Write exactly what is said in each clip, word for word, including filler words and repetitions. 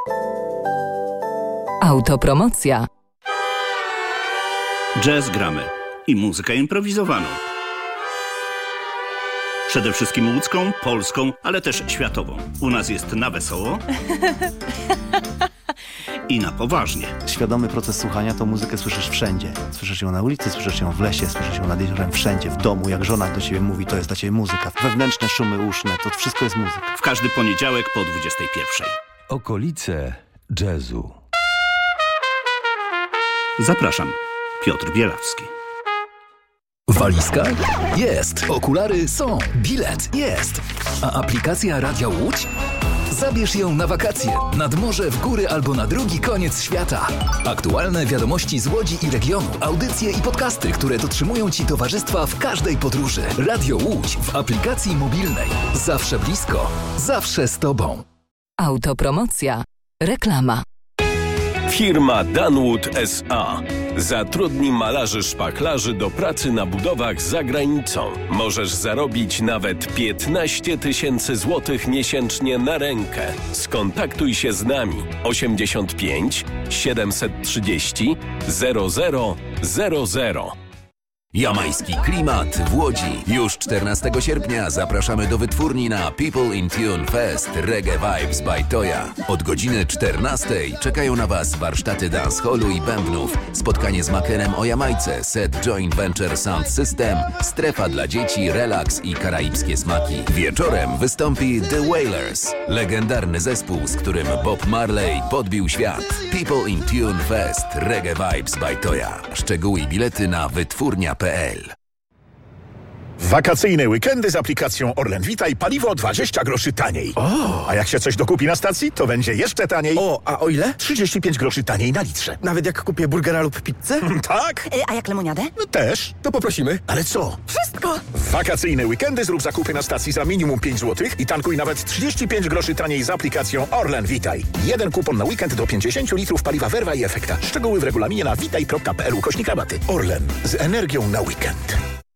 Autopromocja. Jazz gramy i muzykę improwizowaną. Przede wszystkim łódzką, polską, ale też światową. U nas jest na wesoło i na poważnie. Świadomy proces słuchania to muzykę słyszysz wszędzie. Słyszysz ją na ulicy, słyszysz ją w lesie, słyszysz ją nad jeziorem, wszędzie, w domu. Jak żona do ciebie mówi, to jest dla ciebie muzyka. Wewnętrzne szumy uszne, to wszystko jest muzyka. W każdy poniedziałek po dwudziestej pierwszej. Okolice jazzu. Zapraszam, Piotr Bielawski. Walizka? Jest. Okulary są. Bilet? Jest. A aplikacja Radia Łódź? Zabierz ją na wakacje, nad morze, w góry albo na drugi koniec świata. Aktualne wiadomości z Łodzi i regionu, audycje i podcasty, które dotrzymują Ci towarzystwa w każdej podróży. Radio Łódź w aplikacji mobilnej. Zawsze blisko, zawsze z Tobą. Autopromocja. Reklama. Firma Danwood S A zatrudni malarzy szpachlarzy do pracy na budowach za granicą. Możesz zarobić nawet piętnaście tysięcy złotych miesięcznie na rękę. Skontaktuj się z nami osiemdziesiąt pięć siedemset trzydzieści zero zero zero zero. Jamajski klimat w Łodzi. Już czternastego sierpnia zapraszamy do wytwórni na People in Tune Fest Reggae Vibes by Toya. Od godziny czternastej czekają na Was warsztaty dancehallu i bębnów, spotkanie z makerem o Jamajce, set Joint Venture Sound System, strefa dla dzieci, relaks i karaibskie smaki. Wieczorem wystąpi The Wailers, legendarny zespół, z którym Bob Marley podbił świat. People in Tune Fest Reggae Vibes by Toya. Szczegóły i bilety na wytwórnia kropka p l. Wakacyjne weekendy z aplikacją Orlen Witaj, paliwo dwadzieścia groszy taniej. O! A jak się coś dokupi na stacji, to będzie jeszcze taniej. O, a o ile? trzydzieści pięć groszy taniej na litrze. Nawet jak kupię burgera lub pizzę? Tak? E, a jak lemoniadę? No też. To poprosimy. Ale co? Wszystko! W wakacyjne weekendy zrób zakupy na stacji za minimum pięć złotych i tankuj nawet trzydzieści pięć groszy taniej z aplikacją Orlen Witaj. Jeden kupon na weekend do pięćdziesiąt litrów paliwa Verva i Efekta. Szczegóły w regulaminie na witaj kropka p l ukośnik rabaty. Orlen. Z energią na weekend.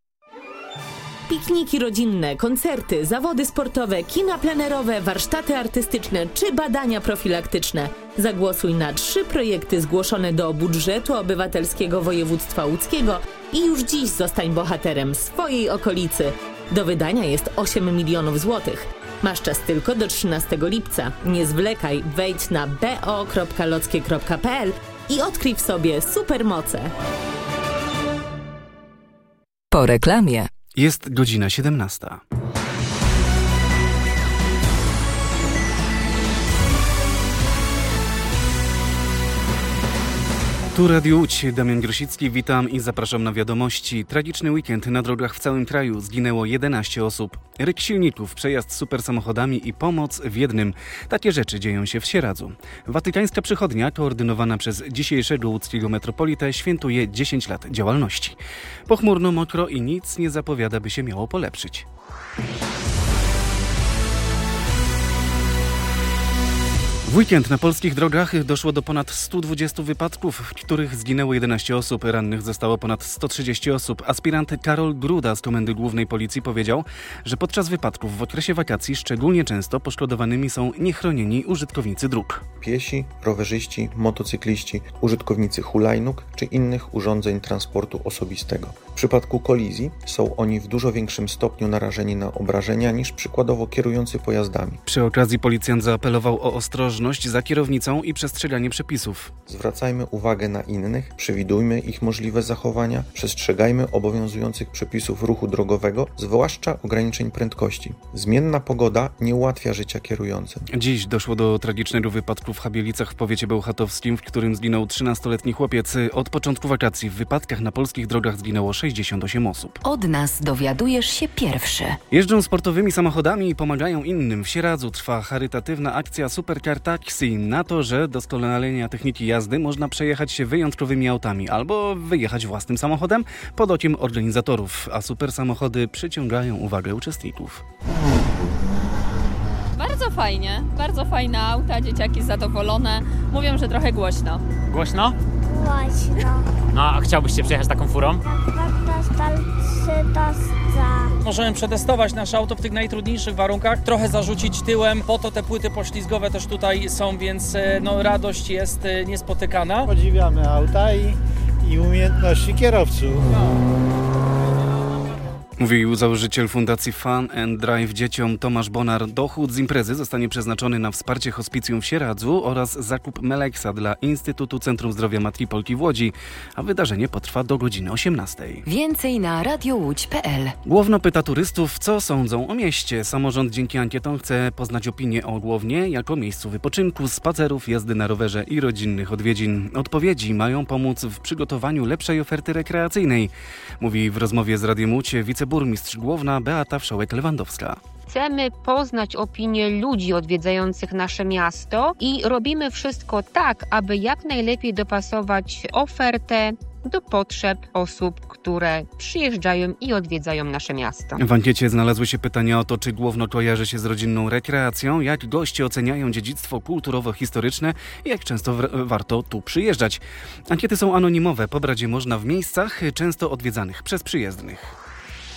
Pikniki rodzinne, koncerty, zawody sportowe, kina plenerowe, warsztaty artystyczne czy badania profilaktyczne. Zagłosuj na trzy projekty zgłoszone do budżetu obywatelskiego województwa łódzkiego i już dziś zostań bohaterem swojej okolicy. Do wydania jest osiem milionów złotych. Masz czas tylko do trzynastego lipca. Nie zwlekaj, wejdź na b o kropka lockie kropka p l i odkryj w sobie supermoce. Po reklamie. Jest godzina siedemnasta. Tu Radio Łódź, Damian Grosicki, witam i zapraszam na wiadomości. Tragiczny weekend na drogach w całym kraju. Zginęło jedenaście osób. Ryk silników, przejazd super samochodami i pomoc w jednym. Takie rzeczy dzieją się w Sieradzu. Watykańska przychodnia, koordynowana przez dzisiejszego łódzkiego metropolitę, świętuje dziesięć lat działalności. Pochmurno, mokro i nic nie zapowiada, by się miało polepszyć. W weekend na polskich drogach doszło do ponad stu dwudziestu wypadków, w których zginęło jedenaście osób, rannych zostało ponad sto trzydzieści osób. Aspirant Karol Gruda z Komendy Głównej Policji powiedział, że podczas wypadków w okresie wakacji szczególnie często poszkodowanymi są niechronieni użytkownicy dróg. Piesi, rowerzyści, motocykliści, użytkownicy hulajnóg czy innych urządzeń transportu osobistego. W przypadku kolizji są oni w dużo większym stopniu narażeni na obrażenia niż przykładowo kierujący pojazdami. Przy okazji policjant zaapelował o ostrożność za kierownicą i przestrzeganie przepisów. Zwracajmy uwagę na innych, przewidujmy ich możliwe zachowania, przestrzegajmy obowiązujących przepisów ruchu drogowego, zwłaszcza ograniczeń prędkości. Zmienna pogoda nie ułatwia życia kierującym. Dziś doszło do tragicznego wypadku w Habielicach w powiecie bełchatowskim, w którym zginął trzynastoletni chłopiec. Od początku wakacji w wypadkach na polskich drogach zginęło sześćdziesiąt osiem osób. Od nas dowiadujesz się pierwszy. Jeżdżą sportowymi samochodami i pomagają innym. W Sieradzu trwa charytatywna akcja Supercar Taxi. Na to, że doskonalenia techniki jazdy można przejechać się wyjątkowymi autami albo wyjechać własnym samochodem pod okiem organizatorów, a super samochody przyciągają uwagę uczestników. Bardzo fajnie, bardzo fajne auta, dzieciaki zadowolone. Mówią, że trochę głośno. Głośno? Głośno. No, a chciałbyś się przejechać taką furą? Na Możemy przetestować nasze auto w tych najtrudniejszych warunkach, trochę zarzucić tyłem, po to te płyty poślizgowe też tutaj są, więc no, radość jest niespotykana. Podziwiamy auta i, i umiejętności kierowców. Mówił założyciel Fundacji Fun and Drive dzieciom Tomasz Bonar. Dochód z imprezy zostanie przeznaczony na wsparcie hospicjum w Sieradzu oraz zakup Meleksa dla Instytutu Centrum Zdrowia Matki Polki w Łodzi, a wydarzenie potrwa do godziny osiemnastej. Więcej na radiołódź kropka pe el. Główno pyta turystów, co sądzą o mieście. Samorząd dzięki ankietom chce poznać opinię o Głównie jako miejscu wypoczynku, spacerów, jazdy na rowerze i rodzinnych odwiedzin. Odpowiedzi mają pomóc w przygotowaniu lepszej oferty rekreacyjnej, mówi w rozmowie z Radiem Łódź wiceburmistrz Główna Beata Wszołek-Lewandowska. Chcemy poznać opinię ludzi odwiedzających nasze miasto i robimy wszystko tak, aby jak najlepiej dopasować ofertę do potrzeb osób, które przyjeżdżają i odwiedzają nasze miasto. W ankiecie znalazły się pytania o to, czy Główno kojarzy się z rodzinną rekreacją, jak goście oceniają dziedzictwo kulturowo-historyczne i jak często w- warto tu przyjeżdżać. Ankiety są anonimowe, pobrać je można w miejscach często odwiedzanych przez przyjezdnych.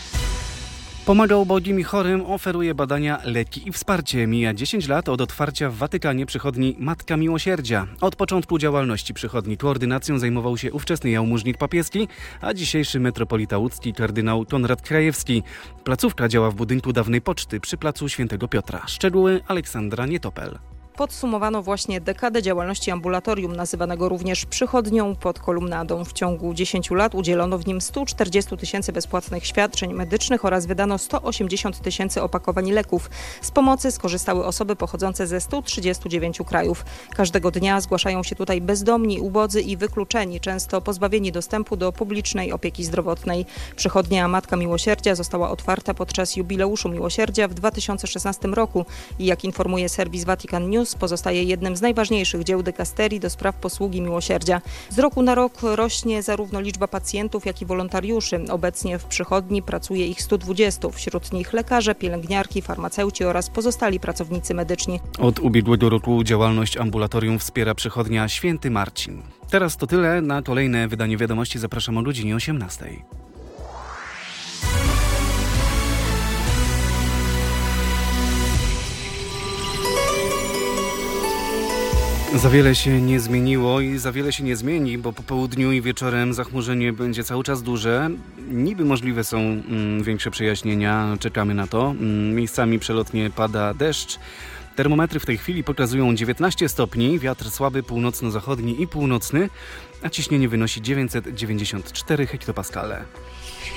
Pomaga ubogim i chorym, oferuje badania, leki i wsparcie. Mija dziesięć lat od otwarcia w Watykanie przychodni Matka Miłosierdzia. Od początku działalności przychodni koordynacją zajmował się ówczesny jałmużnik papieski, a dzisiejszy metropolita łódzki kardynał Konrad Krajewski. Placówka działa w budynku dawnej poczty przy placu Świętego Piotra. Szczegóły Aleksandra Nietopel. Podsumowano właśnie dekadę działalności ambulatorium, nazywanego również przychodnią pod kolumnadą. W ciągu dziesięciu lat udzielono w nim sto czterdzieści tysięcy bezpłatnych świadczeń medycznych oraz wydano sto osiemdziesiąt tysięcy opakowań leków. Z pomocy skorzystały osoby pochodzące ze stu trzydziestu dziewięciu krajów. Każdego dnia zgłaszają się tutaj bezdomni, ubodzy i wykluczeni, często pozbawieni dostępu do publicznej opieki zdrowotnej. Przychodnia Matka Miłosierdzia została otwarta podczas jubileuszu Miłosierdzia w dwa tysiące szesnastym roku i jak informuje serwis Vatican News, pozostaje jednym z najważniejszych dzieł dykasterii do spraw posługi miłosierdzia. Z roku na rok rośnie zarówno liczba pacjentów, jak i wolontariuszy. Obecnie w przychodni pracuje ich stu dwudziestu, wśród nich lekarze, pielęgniarki, farmaceuci oraz pozostali pracownicy medyczni. Od ubiegłego roku działalność ambulatorium wspiera przychodnia Święty Marcin. Teraz to tyle. Na kolejne wydanie wiadomości zapraszam o godzinie osiemnastej. Za wiele się nie zmieniło i za wiele się nie zmieni, bo po południu i wieczorem zachmurzenie będzie cały czas duże. Niby możliwe są mm, większe przejaśnienia, czekamy na to. Mm, miejscami przelotnie pada deszcz. Termometry w tej chwili pokazują dziewiętnaście stopni, wiatr słaby północno-zachodni i północny, a ciśnienie wynosi dziewięćset dziewięćdziesiąt cztery hektopaskale.